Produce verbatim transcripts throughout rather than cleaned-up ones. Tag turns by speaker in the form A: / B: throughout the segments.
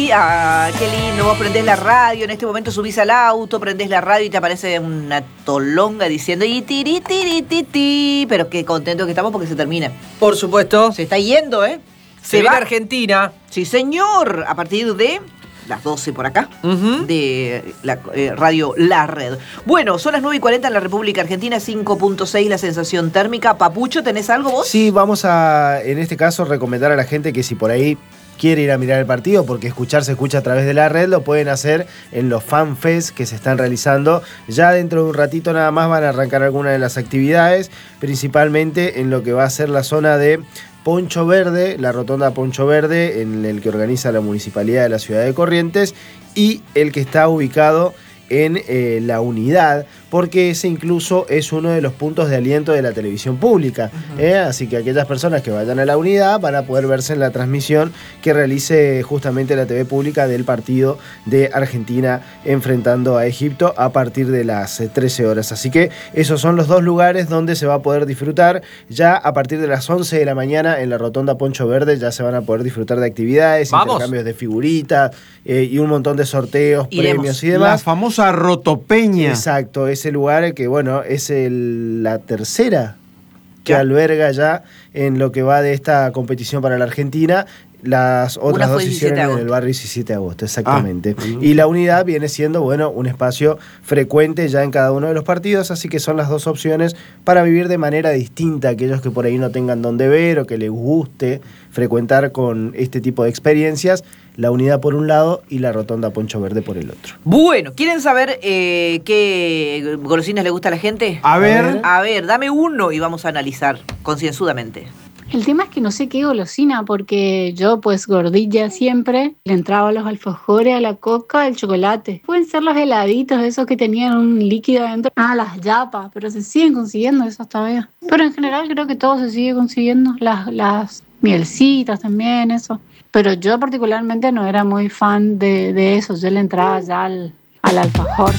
A: Ah, qué lindo, vos prendés la radio, en este momento subís al auto, prendés la radio y te aparece una tolonga diciendo y tiri tiri ti ti, pero qué contento que estamos porque se termina.
B: Por supuesto.
A: Se está yendo, ¿eh?
B: Se, se viene a Argentina.
A: Sí, señor, a partir de las doce por acá, uh-huh. de la eh, radio La Red. Bueno, son las nueve y cuarenta en la República Argentina, cinco punto seis la sensación térmica. Papucho, ¿tenés algo vos?
C: Sí, vamos a, en este caso, recomendar a la gente que si por ahí quiere ir a mirar el partido, porque escuchar se escucha a través de La Red, lo pueden hacer en los FanFest que se están realizando. Ya dentro de un ratito nada más van a arrancar algunas de las actividades, principalmente en lo que va a ser la zona de Poncho Verde, la rotonda Poncho Verde, en el que organiza la Municipalidad de la Ciudad de Corrientes, y el que está ubicado en eh, la Unidad, porque ese incluso es uno de los puntos de aliento de la televisión pública. Uh-huh. ¿eh? Así que aquellas personas que vayan a la Unidad van a poder verse en la transmisión que realice justamente la T V pública del partido de Argentina enfrentando a Egipto a partir de las trece horas. Así que esos son los dos lugares donde se va a poder disfrutar. Ya a partir de las once de la mañana en la rotonda Poncho Verde ya se van a poder disfrutar de actividades, ¡vamos!, intercambios de figuritas eh, y un montón de sorteos,
D: Iremos.
C: premios y demás.
D: La famosa Rotopeña.
C: Exacto, ese lugar que, bueno, es el, la tercera que
A: ¿Ya?
C: alberga ya en lo que va de esta competición para la Argentina. Las otras dos se hicieron en el barrio diecisiete de agosto, exactamente. Ah, y la Unidad viene siendo, bueno, un espacio frecuente ya en cada uno de los partidos, así que son las dos opciones para vivir de manera distinta aquellos que por ahí no tengan dónde ver o que les guste frecuentar con este tipo de experiencias. La Unidad por un lado y la rotonda Poncho Verde por el otro.
A: Bueno, ¿quieren saber eh, qué golosinas le gusta a la gente?
D: A ver.
A: A ver, dame uno y vamos a analizar concienzudamente.
E: El tema es que no sé qué golosina, porque yo pues gordilla siempre le entraba a los alfajores, a la coca, al chocolate. Pueden ser los heladitos, esos que tenían un líquido adentro. Ah, las yapas, pero se siguen consiguiendo esos todavía. Pero en general creo que todo se sigue consiguiendo. Las, las mielcitas también, eso. Pero yo particularmente no era muy fan de, de eso. Yo le entraba ya al, al alfajor.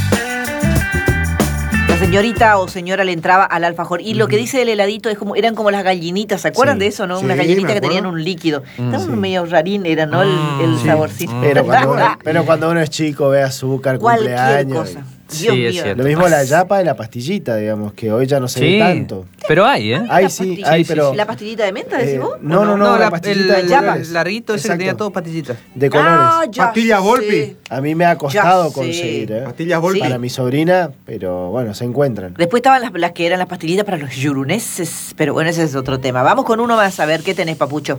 A: La señorita o señora le entraba al alfajor. Y uh-huh. lo que dice del heladito es como, eran como las gallinitas, ¿se acuerdan sí. de eso, no? Sí, unas gallinitas que tenían un líquido. Mm, Estaban sí. medio rarín, era, ¿no? El, el sí. saborcito.
C: Pero cuando, uno, pero cuando uno es chico, ve azúcar,
A: cualquier
C: cumpleaños.
A: cosa.
B: Dios
C: sí,
B: mío.
C: Lo mismo la yapa y la pastillita, digamos, que hoy ya no se sí, ve tanto.
B: Pero hay, ¿eh?
C: Hay, sí, hay, pero...
A: ¿La pastillita de menta, decís vos?
C: Eh, no, no, no, no, la, la pastillita
B: el,
C: de
B: yapa. El larguito ese que tenía todas pastillitas.
C: De colores.
A: Ah,
D: Pastillas Volpi.
C: A mí me ha costado conseguir, ¿eh?
D: Pastillas Volpi.
C: Para mi sobrina, pero bueno, se encuentran.
A: Después estaban las, las que eran las pastillitas para los yuruneses, pero bueno, ese es otro tema. Vamos con uno más, a ver, ¿qué tenés, Papucho?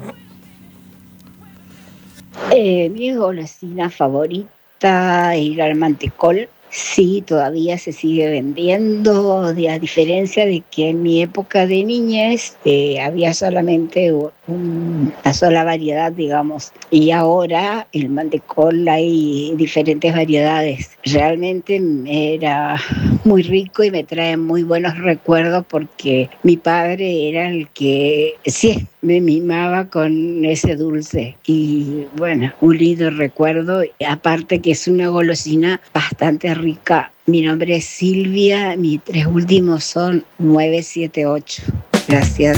F: Eh, mi golosina favorita, ir al mantecol. Sí, todavía se sigue vendiendo, a diferencia de que en mi época de niñez eh, había solamente un, una sola variedad, digamos, y ahora el mantecol hay diferentes variedades. Realmente era muy rico y me trae muy buenos recuerdos porque mi padre era el que sí me mimaba con ese dulce y bueno, un lindo recuerdo, aparte que es una golosina bastante rica. Mi nombre es Silvia, mis tres últimos son nueve siete ocho. Gracias.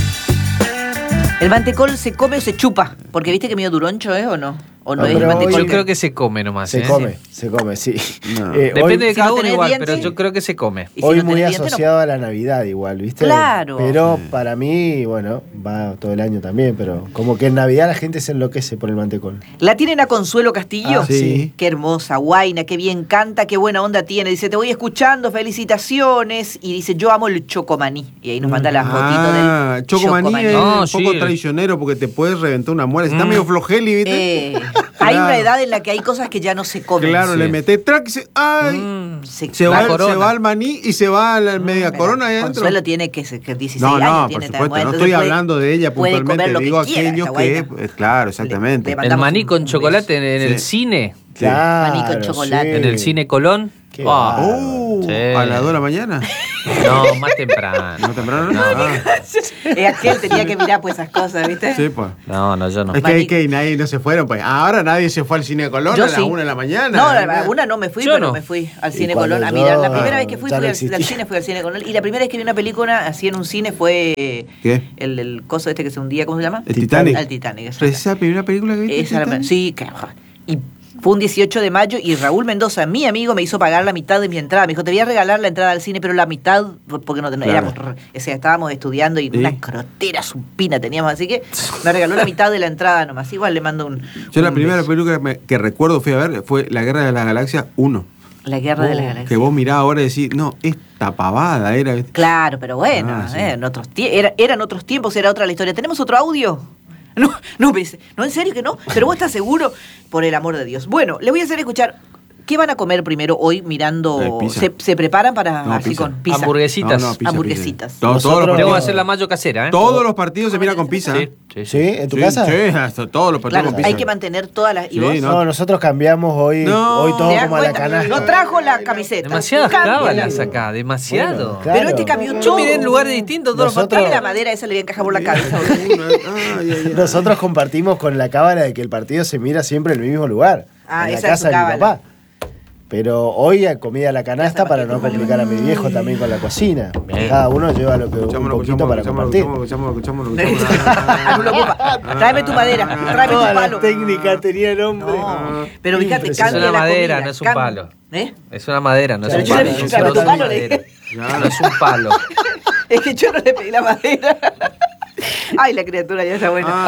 A: ¿El mantecol se come o se chupa? Porque viste que medio duroncho, ¿eh? ¿O no? ¿O no, no es el
B: mantecol? Yo creo que se come nomás.
C: Se
B: ¿eh?
C: come,
B: sí.
C: se come, sí.
B: No.
C: Eh,
B: Depende
C: hoy,
B: de cada
A: si
B: uno
A: no
B: igual,
A: diente,
B: pero yo creo que se come.
C: Hoy
A: si no
C: muy
A: diente,
C: asociado
A: no.
C: a la Navidad igual, ¿viste?
A: Claro.
C: Pero
D: sí.
C: para mí, bueno, va todo el año también, pero como que en Navidad la gente se enloquece por el mantecol.
A: ¿La tienen a Consuelo Castillo?
C: Ah, sí.
A: Qué hermosa, guaina, qué bien canta, qué buena onda tiene. Dice, te voy escuchando, felicitaciones. Y dice, yo amo el chocomaní. Y ahí nos manda la fotito
D: ah,
A: del
D: chocomaní.
A: chocomaní.
D: Es
B: No,
D: un poco
B: sí.
D: traicionero porque te puedes reventar una muela. Si mm. está medio flojeli, ¿viste?
A: Eh, hay una edad en la que hay cosas que ya no se comen.
D: Claro,
B: sí.
D: le metés track y se, ¡ay!
A: Mm, se,
D: Se va,
B: corona.
D: se va al maní y se va a la media
A: mm,
D: corona ahí adentro.
A: Consuelo tiene que, que dieciséis
D: no, no,
A: años.
D: por
A: Tiene
D: supuesto,
A: bueno,
D: no estoy
A: puede,
D: hablando de ella puntualmente, digo aquellos que, pues, claro, exactamente.
A: Le, le
B: el maní con
A: un
B: chocolate en, en
D: sí.
B: el cine.
C: Claro,
A: Maní con chocolate.
C: sí.
B: En el cine Colón.
C: Qué
D: Oh,
B: sí.
D: ¿A las dos de la mañana?
B: No, más temprano.
D: ¿No temprano?
B: No,
D: Ah.
A: Es aquel tenía que mirar pues esas cosas, ¿viste?
D: Sí, pues.
B: No, no, yo no.
D: Es que, hay que nadie no se fueron, pues. Ahora nadie se fue al cine Colón
A: Yo
D: a las
A: sí.
D: una de la mañana.
A: No, a la una no me fui,
B: Yo
A: pero
B: no.
A: me fui al
C: Y
A: cine
C: cuando
A: Colón a
C: yo-
A: mirar. La primera vez que fui,
C: ya
A: fui
C: no
A: al,
C: existía.
A: al cine, fui al cine Colón. Y la primera vez que vi una película así en un cine fue
D: ¿Qué?
A: el, el coso este que se hundía, ¿cómo se llama?
D: El Titanic.
A: El Titanic.
D: ¿Pero esa es la primera película que viste?
A: Esa era-
D: Titanic?
A: sí, que, Y fue un dieciocho de mayo y Raúl Mendoza, mi amigo, me hizo pagar la mitad de mi entrada. Me dijo, te voy a regalar la entrada al cine, pero la mitad, porque no, no
D: Claro.
A: éramos, o sea, estábamos estudiando y
D: ¿Sí?
A: una crotera supina teníamos, así que me regaló la mitad de la entrada nomás. Igual le mando un...
D: Yo la
A: un
D: primera
A: beso.
D: película que, me- que recuerdo fui a ver fue La Guerra de la Galaxia uno.
A: La Guerra de la Galaxia.
D: Que vos mirás ahora y decís, no, esta pavada era.
A: Claro, pero bueno,
D: Ah, sí.
A: eh, en otros tie- era, eran otros tiempos, era otra la historia. ¿Tenemos otro audio? No, no, me dice, no, en serio que no, pero vos estás seguro, por el amor de Dios. Bueno, le voy a hacer escuchar. ¿Qué van a comer primero hoy mirando?
D: Eh, pizza.
A: Se, se preparan para
D: No,
A: así
D: pizza.
A: con pizza.
B: Hamburguesitas.
D: No, no, pizza,
A: Hamburguesitas.
D: pizza. Todos, todos los
C: Nosotros-
B: Tengo que
D: partidos,
B: hacer la mayo casera, ¿eh?
D: todos los partidos se miran con pizza.
B: Sí, sí,
C: ¿Sí? ¿En tu
D: Sí,
C: casa?
D: Sí, hasta todos los partidos
A: Claro,
D: con pizza.
A: hay que mantener todas las... ¿Y
D: Sí,
A: vos?
D: no.
C: No, nosotros cambiamos hoy,
D: No.
C: hoy todo
A: ¿Te das
C: como a la
A: cuenta?
C: canasta.
A: No trajo la camiseta.
B: Demasiadas
A: Cámbiala.
B: cábalas acá, demasiado.
C: Bueno, claro.
A: Pero este cambió
B: Yo
A: todo.
B: miré en lugares distintos, todos los
C: Nosotros-
A: Dale la madera, esa le voy a encajar por la cabeza.
D: Una- ay, ay, ay.
C: Nosotros compartimos con la cábala de que el partido se mira siempre en el mismo lugar.
A: Ah,
C: en la
A: esa es
C: casa
A: su
C: de mi
A: cábala.
C: papá. Pero hoy comí a la canasta
A: Esa
C: para no
A: paquete.
C: complicar a mi viejo también con la cocina.
B: Bien.
C: Cada uno lleva lo que un
D: Escuchámoslo,
C: poquito para
D: escuchámoslo,
C: compartir.
D: escuchámoslo, escuchámoslo, escuchámoslo.
A: Anulo, popa. Tráeme tu madera, tráeme tu
C: Toda la
A: palo.
C: técnica tenía el hombre.
A: No, pero fíjate,
C: Impresionante.
A: cambia
B: Es una
A: la
B: madera,
A: comida,
B: no es un
A: cam-
B: palo.
A: ¿Eh?
B: Es una madera, no es
A: Pero
B: un
A: yo le
B: palo.
A: dije,
B: Es un
A: claro,
B: trozo
A: tu
B: de
A: palo le
B: madera.
A: dije.
B: No es un palo.
A: Es que yo no le pedí la madera. Ay, la criatura ya está buena.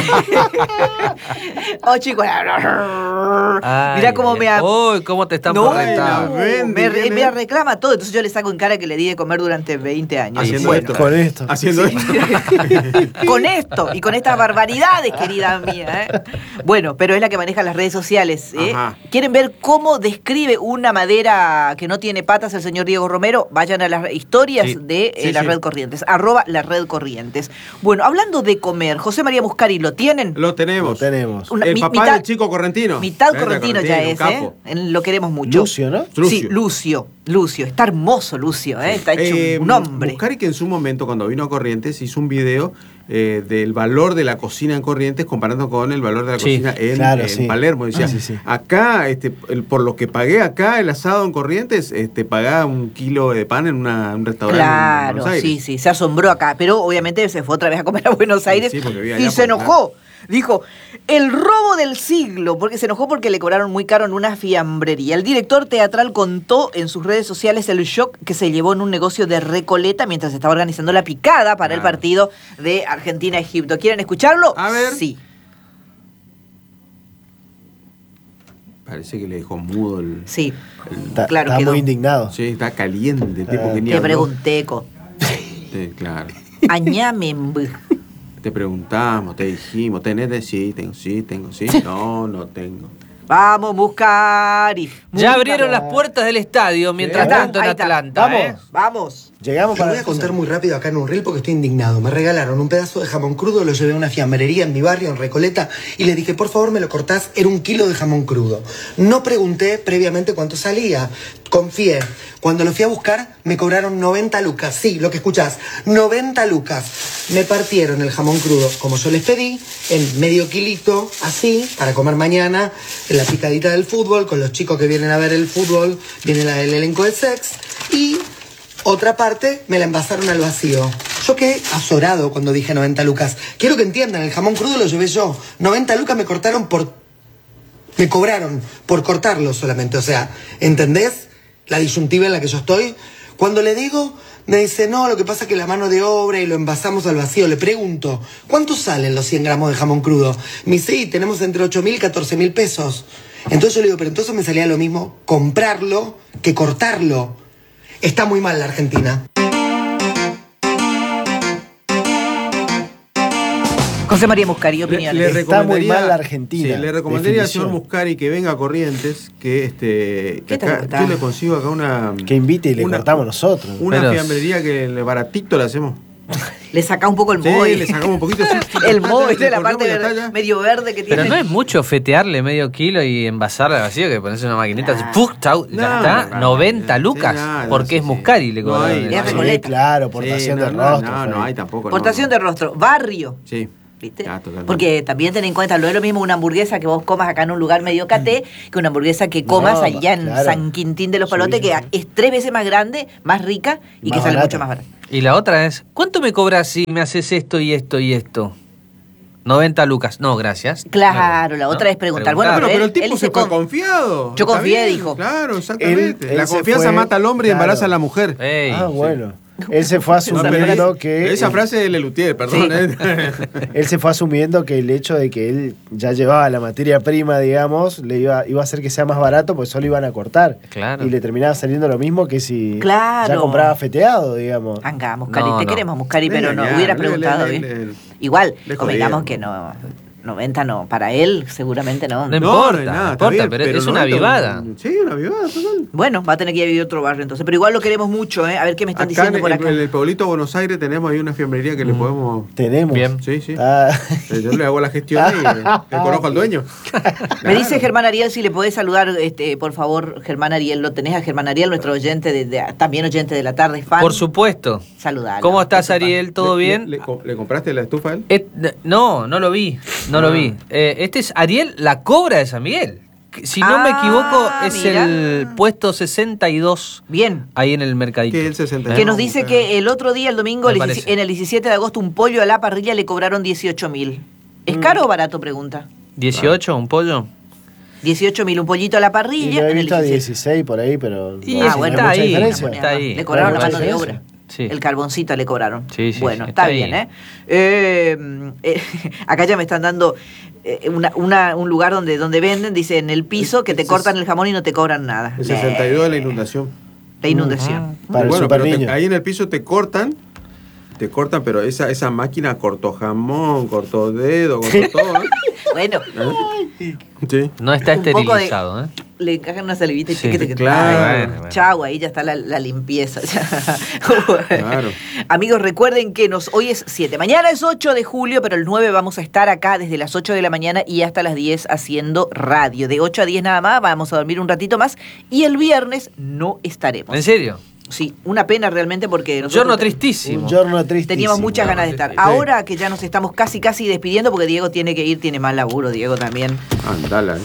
A: Oh, chicos.
B: Ay,
A: Mirá cómo me...
B: ay,
A: ha-
B: Uy, cómo te están
A: No,
B: por rentar.
D: ven,
A: me, re-
D: dígame.
A: me reclama todo. Entonces yo le saco en cara que le di de comer durante veinte años.
D: Haciendo
A: Bueno,
D: esto.
C: Con esto.
D: Haciendo esto.
A: con esto y con estas barbaridades, querida mía. ¿eh? Bueno, pero es la que maneja las redes sociales. ¿eh?
D: Ajá.
A: ¿Quieren ver cómo describe una madera que no tiene patas el señor Diego Romero? Vayan a las historias
B: Sí.
A: de eh,
D: Sí,
A: la
D: sí.
A: Red Corrientes, arroba la Red Corrientes. Bueno, hablando de comer, José María Muscari, ¿lo tienen?
D: Lo tenemos.
C: Lo tenemos.
A: Una-
D: el
A: mi-
D: papá
A: mitad-
D: del chico correntino.
A: Mitad
D: Venga,
A: correntino ya
D: un
A: es, ¿eh?
D: capo.
A: En- Lo queremos mucho.
C: Lucio, ¿no?
A: Sí,
D: Lucio.
A: Lucio. Lucio. Está hermoso Lucio, ¿eh? Está hecho
D: Eh,
A: un hombre.
D: Muscari, que en su momento, cuando vino a Corrientes, hizo un video eh, del valor de la cocina en Corrientes comparando con el valor de la
B: Sí,
D: cocina en,
C: claro,
D: en
C: sí.
D: Palermo. Decía,
C: Ah, sí, sí.
D: acá, este, el- por lo que pagué acá, el asado en Corrientes, este, pagaba un kilo de pan en una- un restaurante en
A: Claro,
D: Buenos Aires.
A: sí, sí, se asombró acá, pero obviamente se fue otra vez a comer a Buenos Aires
D: sí, porque vivía
A: y
D: allá
A: se
D: por-
A: enojó. Dijo, el robo del siglo, porque se enojó porque le cobraron muy caro en una fiambrería. El director teatral contó en sus redes sociales el shock que se llevó en un negocio de Recoleta mientras estaba organizando la picada para el
D: Claro.
A: partido de Argentina-Egipto. ¿Quieren escucharlo?
D: A ver.
A: Sí.
D: Parece que le dejó mudo el...
A: Sí,
C: Está,
A: Claro,
C: está
A: quedó.
C: muy indignado.
D: Sí, está caliente el tipo
C: Ah.
D: que ni
A: te
D: habló.
A: pregunté, co.
D: Sí, claro.
A: Añamemb.
D: Te preguntamos, te dijimos, ¿tenés? de- Sí, tengo, sí, tengo, sí. No, no tengo.
A: Vamos, Muscari.
B: Ya abrieron las puertas del estadio mientras
A: Ahí está,
B: tanto en
A: ahí está.
B: Atlanta.
C: Vamos.
B: ¿eh?
A: Vamos.
C: Llegamos
G: Lo
C: para
G: voy a contar muy rápido acá en un reel porque estoy indignado. Me regalaron un pedazo de jamón crudo, lo llevé a una fiambrería en mi barrio, en Recoleta, y le dije, por favor, me lo cortás, era un kilo de jamón crudo. No pregunté previamente cuánto salía, confié. Cuando lo fui a buscar, me cobraron noventa lucas. Sí, lo que escuchás, noventa lucas. Me partieron el jamón crudo, como yo les pedí, en medio kilito, así, para comer mañana, en la picadita del fútbol, con los chicos que vienen a ver el fútbol, viene la- el elenco de Sex, y... otra parte me la envasaron al vacío. Yo quedé azorado cuando dije noventa lucas. Quiero que entiendan, el jamón crudo lo llevé yo. noventa lucas me cortaron por... Me cobraron por cortarlo solamente. O sea, ¿entendés la disyuntiva en la que yo estoy? Cuando le digo, me dice, no, lo que pasa es que la mano de obra y lo envasamos al vacío. Le pregunto, ¿cuánto salen los cien gramos de jamón crudo? Me dice, sí, tenemos entre ocho mil y catorce mil pesos. Entonces yo le digo, pero entonces me salía lo mismo comprarlo que cortarlo. Está muy mal la Argentina.
A: José María Muscari,
D: Le-
A: opiniones.
D: le
C: Está muy
D: recomendaría-
C: mal la Argentina.
D: Sí, le recomendaría al
C: Definición.
D: señor Muscari que venga a Corrientes, que este.
A: ¿Qué
D: que
A: te
D: acá,
A: gusta?
D: yo le consigo acá una.
C: Que invite y le
D: una-
C: cortamos nosotros.
D: Una
B: Pero-
D: fiambrería que le baratito le hacemos.
A: Le saca un poco el
D: Sí,
A: móvil.
D: le sacamos un poquito. Sí, sí,
A: El
D: le
A: móvil de la
D: cortamos
A: parte
D: y ya
A: verde-
D: está, ya.
A: medio verde que tiene.
B: Pero no es mucho fetearle medio kilo y envasarle al vacío que ponerse una maquinita.
A: Nah.
B: ¡puf! Chau, ya
D: No,
B: está.
D: no,
B: noventa
D: sí,
B: lucas.
D: nada,
B: porque
D: sí,
B: es
D: sí.
B: Muscari le
D: No
B: cobraron
D: hay-
B: el
A: Es
C: Sí,
B: vacío.
A: Recoleta.
C: claro, portación
D: Sí,
C: de
D: no, no,
C: rostro.
D: No,
C: fue.
D: no, hay tampoco. no,
A: Portación
D: no.
A: de rostro. Barrio.
D: Sí.
A: ¿Viste?
D: Ya, totalmente.
A: Porque también ten en cuenta, no es lo mismo una hamburguesa que vos comas acá en un lugar medio caté que una hamburguesa que comas
C: No,
A: allá en
C: claro.
A: San Quintín de los
C: Sí,
A: Palotes,
C: sí,
A: que
C: sí.
A: es tres veces más grande, más rica y que
C: Más
A: sale
C: barata.
A: mucho más barata.
B: Y la otra es, ¿cuánto me cobras si me haces esto y esto y esto? noventa lucas. No, gracias.
A: Claro, la
B: ¿no?
A: otra es preguntar.
B: Preguntar.
A: Bueno,
D: Bueno, pero el
A: él-
D: tipo
A: él
D: se
A: se
D: fue
A: con-
D: confiado.
A: Yo
D: Está
A: confié,
D: bien,
A: dijo.
D: Claro, exactamente.
C: Él-
D: la
C: él se
D: confianza
C: fue-
D: mata al hombre y
C: claro.
D: embaraza a la mujer.
B: Ey,
C: Ah,
B: sí.
C: bueno. Él se fue
D: No, pero
C: asumiendo
D: es-
C: que...
D: Esa frase de Lelutier, perdón. ¿eh?
C: Él se fue asumiendo que el hecho de que él ya llevaba la materia prima, digamos, le iba, iba a hacer que sea más barato, pues solo iban a cortar.
B: Claro.
C: Y le terminaba saliendo lo mismo que si
A: Claro.
C: ya compraba feteado, digamos.
A: Anga, Muscari,
B: No,
A: te
B: no.
A: queremos, Muscari,
D: Le
A: pero no
D: engañaron,
A: hubieras
D: le-
A: preguntado
D: le-
A: bien.
D: le-
A: Igual,
D: le
A: convengamos
D: jodieron.
A: que no, noventa no, para él seguramente no.
B: No
D: No,
B: importa,
D: no hay nada,
B: no
D: está
B: importa,
D: bien,
B: pero es una
D: noventa,
B: avivada.
D: Sí, una avivada, total.
A: Bueno, va a tener que ir a vivir a otro barrio entonces, pero igual lo queremos mucho, ¿eh? A ver qué me están
D: Acá
A: diciendo
D: en,
A: por
D: en-
A: acá.
D: en el pueblito Buenos Aires tenemos ahí una fiambrería que le podemos...
C: Tenemos.
B: Bien.
D: Sí, sí.
C: Ah,
D: Eh, Yo le hago la gestión y le conozco al dueño.
A: Me dice Germán Ariel si le podés saludar, este, por favor, Germán Ariel, lo tenés a Germán Ariel, nuestro oyente, de, de- también oyente de la tarde, fan.
B: Por supuesto.
A: Saludalo.
B: ¿Cómo estás,
A: Eso, fan.
B: Ariel? ¿Todo
D: Le-
B: bien?
D: Le, le co- le compraste la estufa a él?
B: Eh, no, no lo vi, no lo
D: Ah.
B: vi. Eh, este es Ariel, la cobra de San Miguel. Que, si no me
A: Ah,
B: equivoco, es
A: mira.
B: el puesto sesenta y dos
A: Bien.
B: ahí en el mercadito.
D: Que el sesenta y dos.
A: Que nos dice que el otro día, el domingo,
B: Me
A: el
B: parece.
A: dieci- en el diecisiete de agosto, un pollo a la parrilla le cobraron dieciocho mil. ¿Es caro o barato? Pregunta.
B: ¿dieciocho, un pollo?
A: dieciocho mil, un pollito a la
C: y
A: parrilla.
C: lo he
A: en el
C: visto a
A: diecisiete.
C: dieciséis por ahí, pero
B: Y
C: no
A: ah,
C: hace
A: bueno,
C: mucha
B: está ahí,
C: diferencia.
B: está ahí.
A: Le cobraron
C: No
A: la
C: hay
A: mano
C: mucha
A: de
C: diferencia.
A: obra.
B: Sí.
A: El carboncito le cobraron.
B: Sí, sí,
A: bueno,
B: sí,
A: está
B: está
A: bien,
B: ahí.
A: ¿eh? Eh, eh, Acá ya me están dando eh, una, una- un lugar donde, donde venden, dice en el piso, que te
D: Es-
A: cortan el jamón y no te cobran nada.
D: El sesenta y dos de la inundación.
A: La inundación.
C: Para el
D: Bueno,
C: super
D: pero te-
C: niño.
D: ahí en el piso te cortan, te cortan, pero esa, esa máquina cortó jamón, cortó dedo, cortó todo. ¿eh?
A: Bueno,
D: ¿Eh? Sí.
B: No está
A: Un poco de-
B: esterilizado, ¿eh?
A: le encajan una salivita y
B: Sí,
A: te que
D: claro,
A: Ay,
B: bueno, bueno.
A: chau, ahí ya está la, la limpieza.
D: Claro.
A: Amigos, recuerden que nos hoy es siete. Mañana es ocho de julio, pero el nueve vamos a estar acá desde las ocho de la mañana y hasta las diez haciendo radio. De ocho a diez nada más, vamos a dormir un ratito más y el viernes no estaremos.
B: ¿En serio?
A: Sí, una pena realmente porque nosotros
B: Giorno
A: te-
B: tristísimo.
C: Un giorno tristísimo.
A: teníamos muchas ganas de estar.
D: Sí.
A: Ahora que ya nos estamos casi casi despidiendo porque Diego tiene que ir, tiene más laburo, Diego también.
D: Andala. ¿eh?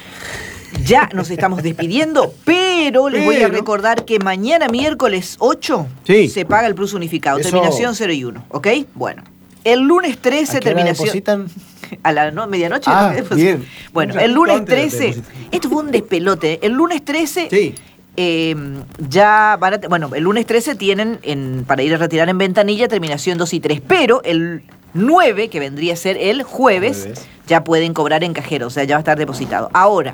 A: Ya nos estamos despidiendo, pero les voy a
D: Pero-
A: recordar que mañana miércoles ocho
D: Sí.
A: se paga el plus unificado,
C: Eso-
A: terminación cero y uno, ¿ok? Bueno, el lunes trece
C: ¿A qué hora
A: terminación...
C: depositan?
A: A la no, medianoche.
C: Ah,
A: ¿no? Depositan.
C: bien.
A: Bueno,
D: Un
A: el
D: ratito
A: lunes
D: antes de
A: trece,
D: depositar.
A: esto fue un despelote, ¿eh? El lunes trece...
D: Sí.
A: Eh, ya van a, te- bueno, el lunes trece tienen en, para ir a retirar en Ventanilla terminación dos y tres, pero el nueve, que vendría a ser el jueves,
C: Jueves.
A: ya pueden cobrar en cajero, o sea, ya va a estar depositado. Ahora,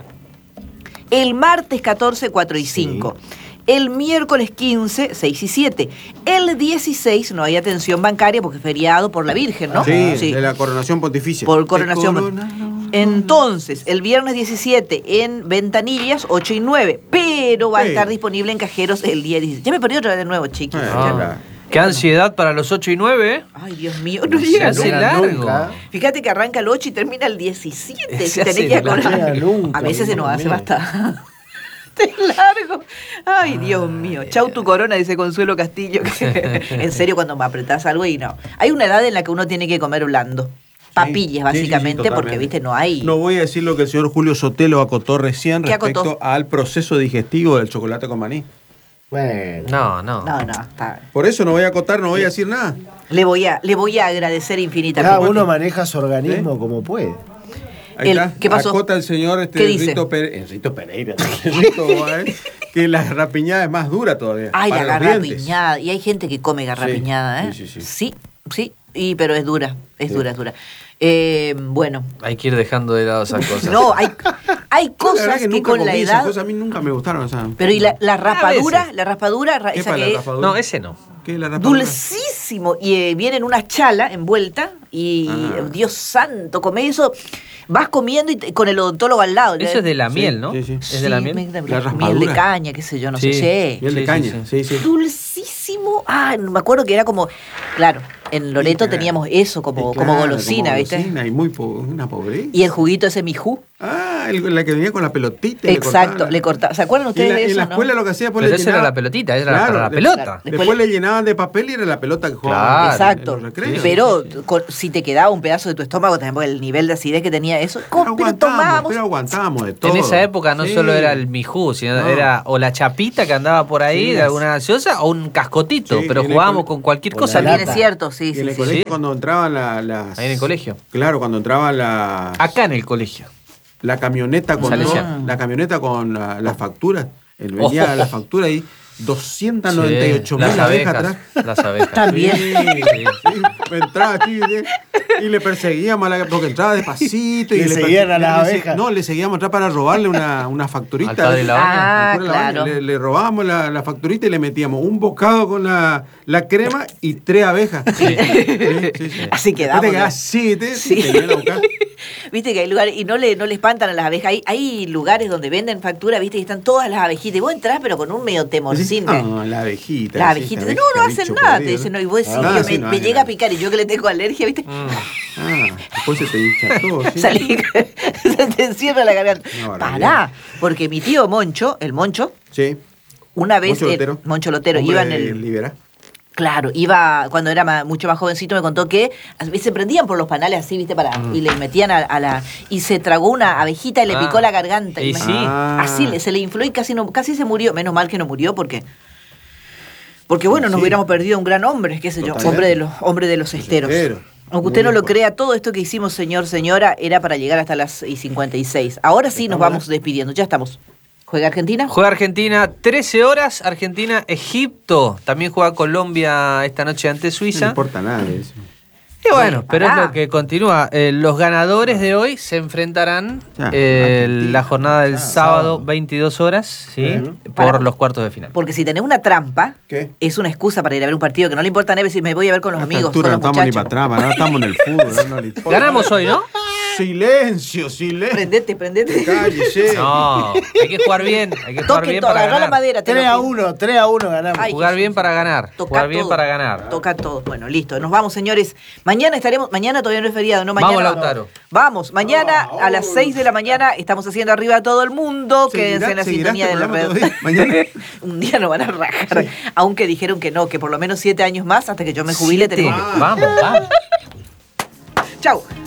A: el martes catorce, cuatro y cinco. El miércoles quince, seis y siete. El dieciséis no hay atención bancaria porque es feriado por la Virgen, ¿no?
D: Sí, de la coronación pontificia.
A: Por coronación.
D: Te coronaron.
A: Entonces, el viernes diecisiete en Ventanillas, ocho y nueve. Pero va a
D: Sí.
A: estar disponible en cajeros el día diecisiete. Ya me perdí otra vez de nuevo, chiquis.
D: Eh,
B: Ah.
D: la-
B: Qué ansiedad para los ocho y nueve, ¿eh?
A: Ay, Dios mío, no llega
B: Se hace
A: nunca.
B: largo.
C: nunca.
A: Fíjate que arranca el ocho y termina el diecisiete.
B: Se
A: Tenés
B: hace
A: que
B: largo.
A: acordar.
C: No llega nunca,
A: A veces se nos
C: Dios
A: hace
C: mío.
A: bastante largo. Ay, Dios mío. Chau tu corona, dice Consuelo Castillo. que- en serio, cuando me apretás algo y no. Hay una edad en la que uno tiene que comer blando. Papillas,
D: Sí, sí, sí,
A: básicamente, porque,
D: totalmente.
A: viste, no hay...
D: No voy a decir lo que el señor Julio Sotelo acotó recién
A: ¿Qué
D: respecto
A: acotó?
D: al proceso digestivo del chocolate con maní.
C: Bueno.
B: No, no.
A: No, no, está...
D: Por eso no voy a acotar, no voy a decir nada.
A: Le voy a, le voy a agradecer infinitamente.
C: Cada uno maneja su organismo como puede.
D: Ahí
A: El-
D: está.
A: ¿qué pasó?
D: Acota el señor este,
A: ¿Qué dice?
D: Enrito Pere- Enrito Pereira. Enrito Boael, que la rapiñada es más dura todavía.
A: Ay, la
D: para los dientes.
A: garrapiñada. Y hay gente que come garrapiñada, ¿eh?
D: sí, sí, sí.
A: Sí, sí, y, pero es dura, es dura, es dura. Eh, bueno,
B: Hay que ir dejando de lado esas cosas.
A: no, hay, hay
D: La verdad
A: cosas que,
D: nunca
A: con la
D: comí esas
A: edad...
D: cosas, a mí nunca me gustaron. O sea,
A: Pero y la, la raspadura,
B: veces.
A: la raspadura, ra-
D: ¿qué
A: esa
D: para la
A: que es
D: raspadura?
B: No, ese no.
D: ¿Qué es la raspadura?
A: dulcísimo, y eh, viene en una chala envuelta, y
D: Ah.
A: Dios santo, come eso, vas comiendo y te- con el odontólogo al lado.
B: Eso es de la
D: Sí,
B: miel, ¿no?
D: sí, sí.
B: ¿Es de la miel?
A: me-
D: La
A: miel de
D: raspadura.
A: caña, qué sé yo, no
B: Sí.
A: sé. Sí.
D: Miel de
B: Sí,
D: caña,
B: sí,
D: sí, sí.
A: Dulcísimo. Ah, me acuerdo que era como, claro, en Loreto
D: Sí, claro.
A: teníamos eso como,
D: Sí,
A: como
D: claro,
A: golosina,
D: como
A: ¿viste?
D: golosina y muy po- una pobreza.
A: Y el juguito ese mijú.
D: Ah, Ah, el- la que venía con la pelotita. y le
A: Exacto,
D: cortaban.
A: le cortaba. ¿Se acuerdan
D: Y
A: ustedes
D: en la,
A: de
D: en
A: eso?
D: la
A: no?
D: escuela lo que hacía, pues
B: Pero
D: le
B: esa era
D: llenaba-
B: la pelotita, era
D: Claro,
B: para la
D: de-
B: pelota.
D: Después le llenaban de papel y era la pelota que jugaban.
B: Claro.
A: Exacto.
D: en los recreos.
A: Pero con- si te quedaba un pedazo de tu estómago, también porque el nivel de acidez que tenía eso. ¿Cómo? Pero
D: aguantábamos,
A: tomábamos.
D: pero aguantábamos de todo.
B: En esa época no
D: Sí.
B: solo era el mijú, sino
D: No.
B: era o la chapita que andaba por ahí
D: Sí,
B: de
D: las-
B: alguna gaseosa o un cascotito,
D: Sí,
B: pero
D: en el
B: jugábamos
D: cole-
B: con cualquier
C: o
B: cosa.
C: la
A: También
C: lata.
A: es cierto, sí,
D: Y en
A: sí,
D: el
A: sí.
D: colegio
B: sí.
D: cuando entraban la- las...
B: Ahí en el colegio.
D: Claro, cuando entraban las...
B: Acá en el colegio.
D: La camioneta con
B: Salesiano.
D: la camioneta con la- las facturas. Él venía
B: Oh.
D: la factura ahí, doscientas noventa y ocho
B: Sí,
D: mil
B: las
D: abejas
B: abejas.
D: atrás.
B: Las abejas.
A: También.
D: Sí, sí, entraba aquí ¿sí? y le perseguíamos a la, porque entraba despacito. Y
C: Le
D: le
C: seguían
D: perse-
C: a las
D: le se-
C: abejas.
D: No, le seguíamos atrás para robarle una, una facturita.
B: Al padre Labaña.
A: Ah,
D: Al cura Labaña.
A: claro.
D: Le, le robábamos la, la facturita y le metíamos un bocado con la, la crema y tres abejas.
B: Sí.
D: Sí, sí, sí.
A: Así
D: Después
A: quedamos,
D: te
A: ¿no?
D: quedás así, te,
A: Sí.
D: te vienen a buscar.
A: Viste que hay lugares, y no le, no le espantan a las abejas. Hay, hay lugares donde venden factura, viste, y están todas las abejitas. Y vos entrás, pero con un medio temorcín.
D: Decís, "Ah, la abejita.
A: Las
D: decís,
A: abejitas,
D: la
A: no, no
D: abeja,
A: hacen
D: bicho
A: nada, te
D: podrido,
A: dicen,
D: ¿no?
A: no, y vos decís,
D: Ah,
A: yo
D: sí,
A: me,
D: no
A: me
D: hacen
A: llega a
D: nada.
A: picar y yo que le tengo alergia, viste,
D: Ah, después se te hincha todo. ¿sí?
A: salí, se te encierra la garganta.
D: Una barbaridad.
A: Pará, porque mi tío Moncho, el Moncho,
D: Sí.
A: una vez,
D: Moncho
A: eh,
D: Lotero.
A: Moncho Lotero,
D: Hombre
A: iba en el...
D: Libera.
A: Claro, iba, cuando era ma- mucho más jovencito, me contó que a veces se prendían por los panales así, viste, para, y le metían a, a la, y se tragó una abejita y le
B: Ah,
A: picó la garganta.
B: y
A: imagínate.
B: sí.
D: Ah.
A: Así le- se le infló y casi no, casi se murió. Menos mal que no murió porque, porque bueno, nos
D: Sí.
A: hubiéramos perdido un gran hombre, qué sé yo,
D: Totalmente.
A: hombre de los, hombre de los esteros.
D: esteros.
A: Aunque
D: Muy
A: usted no
D: bien,
A: lo
D: pues.
A: crea, todo esto que hicimos, señor, señora, era para llegar hasta las y cincuenta y seis. Ahora sí nos
D: ¿Estamos
A: vamos despidiendo, ya estamos. ¿Juega Argentina?
B: Juega Argentina, trece horas, Argentina, Egipto. También juega Colombia esta noche ante
D: No
B: Suiza.
D: le importa nada de eso.
B: Y bueno, pero es
A: pará.
B: lo que continúa. Eh, los ganadores de hoy se enfrentarán
D: Ya,
B: eh,
D: Argentina,
B: la jornada del
C: ya,
B: sábado,
C: sábado.
B: veintidós horas, ¿sí?
C: Ujú.
B: Por
A: Para-
B: los cuartos de final.
A: Porque si tenés una trampa,
D: ¿Qué?
A: es una excusa para ir a ver un partido que no le importa a nadie si me voy a ver con los
D: A esta
A: amigos,
D: altura
A: con
D: no
A: los
D: estamos ni
A: muchachos.
D: para atrás, no estamos en el fútbol. No le importa.
B: Ganamos hoy, ¿no?
D: Silencio, silencio.
A: Prendete, prendete.
D: Cállese.
B: No, hay que jugar bien, hay que jugar
A: Toque
B: bien
A: todo,
B: para
A: agarrá la
B: ganar.
A: madera. te
C: tres
A: lo
C: a
A: pido.
C: uno, tres a uno ganamos.
A: Ay,
B: Jugar
A: Jesús.
B: bien para ganar,
A: Toca
B: jugar bien
A: todo.
B: para ganar.
A: Toca todo. Bueno, listo. Nos vamos, señores. Mañana estaremos. Mañana todavía no es feriado, ¿no? Mañana.
B: Vamos, Lautaro.
A: Vamos. Mañana a las seis de la mañana estamos haciendo arriba a todo el mundo. Quédense en la
D: ¿Seguirá
A: sintonía de
D: este
A: la red.
D: programa todavía? Mañana.
A: Un día nos van a rajar. Aunque dijeron que no, que por lo menos siete años más hasta que yo me jubile
B: Siete.
A: tenemos.
B: Vamos, vamos.
A: Chau.